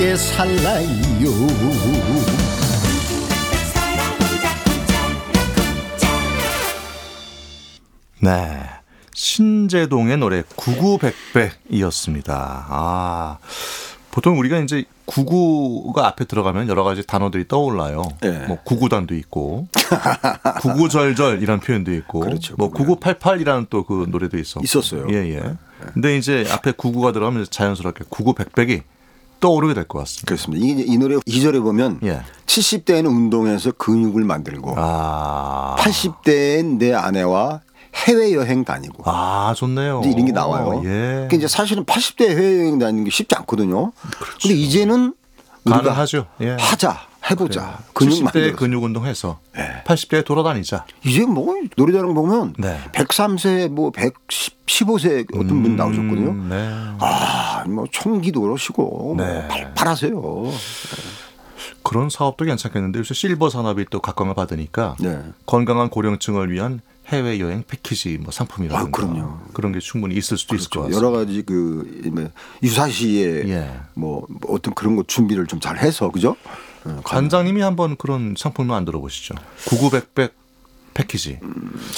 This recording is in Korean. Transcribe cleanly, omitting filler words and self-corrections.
살라요. 네, 신재동의 노래 구구백백이었습니다. 보통 우리가 이제 구구가 앞에 들어가면 여러 가지 단어들이 떠올라요. 네. 뭐 구구단도 있고, 구구절절 이란 표현도 있고, 그렇죠, 뭐 9988이라는 또 그 노래도 있었어요. 예. 근데 이제 앞에 구구가 들어가면 자연스럽게 구구백백이 떠오르게 될 것 같습니다. 그렇습니다. 이 노래 2절에 보면 70대에는 운동해서 근육을 만들고 80대엔 내 아내와 해외여행 다니고. 좋네요. 이제 이런 게 나와요. 그러니까 이제 사실은 80대 해외여행 다니는 게 쉽지 않거든요. 그런데 이제는 가능하죠. 하자, 해보자. 그래. 70대에 근육 운동해서 80대에 돌아다니자. 이제 뭐 노래자랑 보면 103세, 뭐 115세 어떤 분 나오셨거든요. 뭐 총기도 그러시고 뭐 팔팔하세요. 그런 사업도 괜찮겠는데 요새 실버 산업이 또 각광을 받으니까 건강한 고령층을 위한 해외여행 패키지 뭐 상품이라든가 그럼요. 그런 게 충분히 있을 수도 있을 것 같습니다. 여러 가지 그 유사시에 뭐 어떤 그런 거 준비를 좀 잘 해서 그죠? 관장님이 한번 그런 상품을 만들어 보시죠. 구구백백 패키지.